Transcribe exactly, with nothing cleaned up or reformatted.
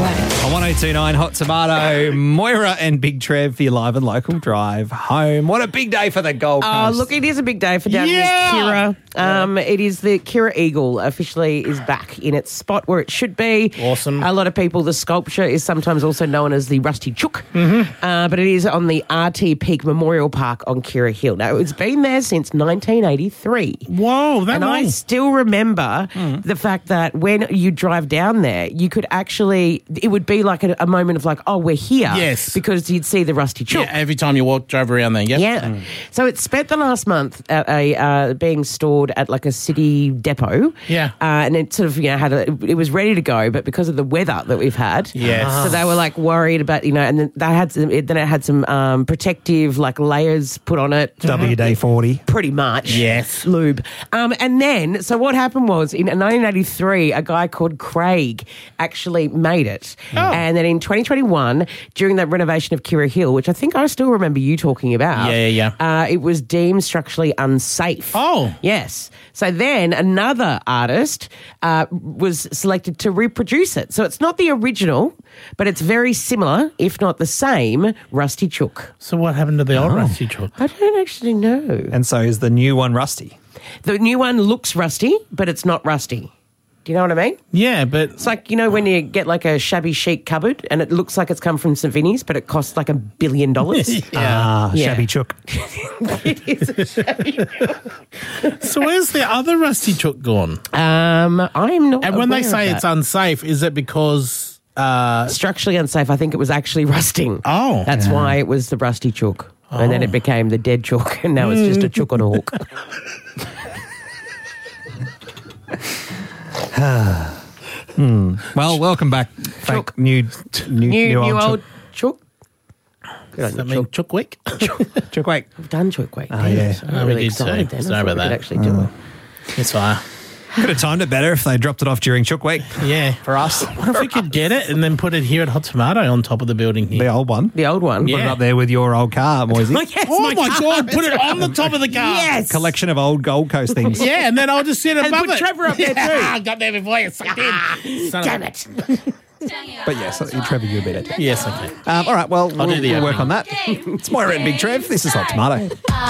away. On one oh two point nine Hot Tomato, Moira and Big Trev for your live and local drive home. What a big day for the Gold Coast. Oh, look, it is a big day for down Yeah. Kira. Um, yeah. It is the Kira Eagle officially is back in its spot where it should be. Awesome. A lot of people, the sculpture is sometimes also known as the Rusty Chook, mm-hmm. uh, but it is on the R T Peak Memorial Park on Kira Hill. Now, it's been there since nineteen eighty-three. Whoa, that And long. I still remember mm. the fact that when you drive down there, you could actually, it would be like a, a moment of like, oh, we're here. Yes. Because you'd see the Rusty Chook. Yeah, every time you walk, drive around there. Yep. Yeah. Mm. So it spent the last month at a uh, being stored at like a city depot. Yeah. Uh, and it sort of, you know, had a, it was ready to go, but because of the weather that we've had. Yes. So they were like worried about, you know, and then they had some, it, then it had some um, protective like layers put on it. W D forty. Pretty much. Yes. Lube. Um, and then, so what happened was in nineteen eighty-three, a guy called Craig actually made it. Oh. And then in twenty twenty-one, during the renovation of Kira Hill, which I think I still remember you talking about. Yeah, yeah, yeah. Uh, it was deemed structurally unsafe. Oh. Yes. So then another artist uh, was selected to reproduce it. So it's not the original, but it's very similar, if not the same, Rusty Chook. So what happened to the old Rusty Chook? I don't actually know. And so is the new one Rusty? The new one looks rusty, but it's not rusty. Do you know what I mean? Yeah, but... It's like, you know, when you get like a shabby chic cupboard and it looks like it's come from Saint Vinny's, but it costs like a billion dollars. yeah. Ah, Yeah. shabby chook. It is a shabby chook. So where's the other Rusty Chook gone? Um, I'm not And when they aware say of it's that. unsafe, is it because... Uh, Structurally unsafe, I think it was actually rusting. Oh. That's Yeah. why it was the Rusty Chook. Oh. And then it became the dead chook, and now it's just a chook on a hook. hmm. Well, welcome back. Fake new, new, New, new, new old, old chook. Good does on that you, mean chook. Chook Week? chook wake. I've done chook week. Oh, yeah. I'm Oh, we really did excited too. then. Sorry I thought about we could that. actually do it. It's fine. Could have timed it better if they dropped it off during chook week Yeah. for us. What if we could get it and then put it here at Hot Tomato on top of the building The here? old one. The old one. Yeah. Put it up there with your old car, Moisey. Yes, Oh my, car. God, put it on the top of the car. Yes. Collection of old Gold Coast things. Yeah, and then I'll just sit And above put it. Trevor up there too. I got there before you sucked in. Son of Damn a- it. But yes, Trevor, you're a bit. Yes, okay. Um, all right, well, we'll, do the we'll work opening. on that. It's Moira and Big Trev. This is Hot Tomato.